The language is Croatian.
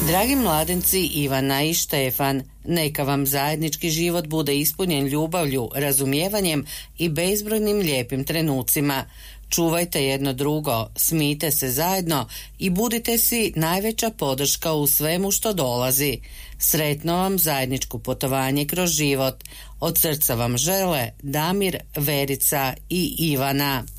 Dragi mladenci Ivana i Štefan, neka vam zajednički život bude ispunjen ljubavlju, razumijevanjem i bezbrojnim lijepim trenucima. Čuvajte jedno drugo, smijte se zajedno i budite si najveća podrška u svemu što dolazi. Sretno vam zajedničko putovanje kroz život. Od srca vam žele Damir, Verica i Ivana.